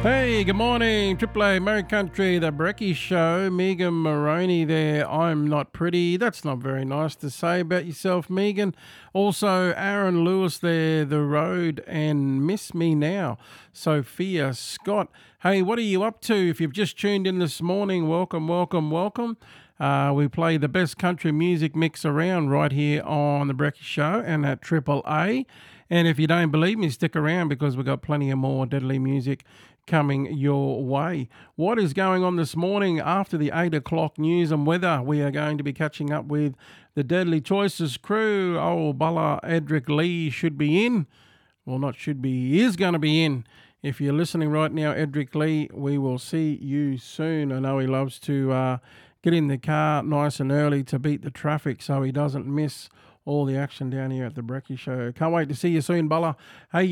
Hey, good morning, Triple A, Merry Country, The Brecky Show. Megan Moroney there. I'm not pretty. That's not very nice to say about yourself, Megan. Also, Aaron Lewis there, The Road, and Miss Me Now, Sophia Scott. Hey, what are you up to? If you've just tuned in this morning, welcome, welcome, welcome. We play the best country music mix around right here on The Brecky Show and at Triple A. And if you don't believe me, stick around because we've got plenty of more deadly music coming your way. What is going on this morning after the 8 o'clock news and weather? We are going to be catching up with the Deadly Choices crew. Oh, Bala Edric Lee should be in. Well, not should be, he is going to be in. If you're listening right now, Edric Lee, we will see you soon. I know he loves to get in the car nice and early to beat the traffic so he doesn't miss all the action down here at the Brecky Show. Can't wait to see you soon, Bella. Hey,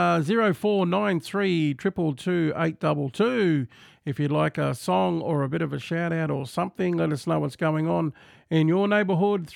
0493 222 822. If you'd like a song or a bit of a shout out or something, let us know what's going on in your neighbourhood.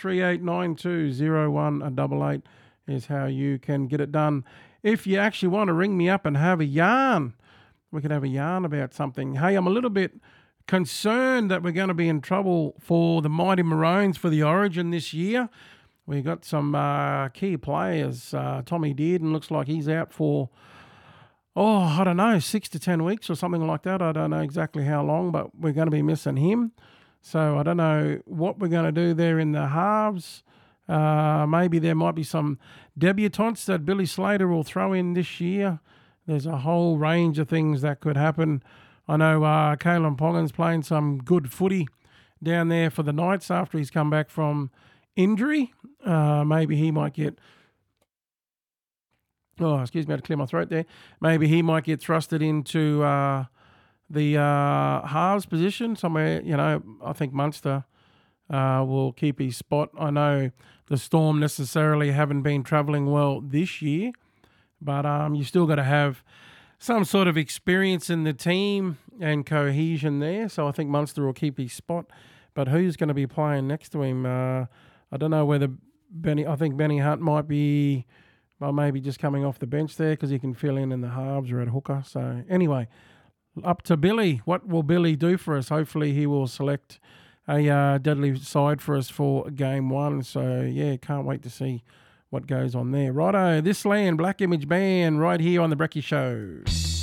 38920188 is how you can get it done. If you actually want to ring me up and have a yarn, we could have a yarn about something. Hey, I'm a little bit concerned that we're going to be in trouble for the Mighty Maroons for the Origin this year. We got some key players. Tommy Dearden looks like he's out for, I don't know, 6 to 10 weeks or something like that. I don't know exactly how long, but we're going to be missing him. So I don't know what we're going to do there in the halves. Maybe there might be some debutantes that Billy Slater will throw in this year. There's a whole range of things that could happen. I know Kalen Pongan's playing some good footy down there for the Knights after he's come back from injury. Maybe he might get, excuse me, I had to clear my throat there. Maybe he might get thrusted into the halves position somewhere. I think Munster will keep his spot. I know the Storm necessarily haven't been travelling well this year, but you still got to have some sort of experience in the team and cohesion there. So I think Munster will keep his spot. But who's going to be playing next to him? I don't know whether I think Benny Hunt might be, maybe just coming off the bench there because he can fill in the halves or at hooker. So anyway, up to Billy. What will Billy do for us? Hopefully he will select a deadly side for us for game one. So yeah, can't wait to see what goes on there. Righto, This Land, Black Image Band, right here on the Brecky Show.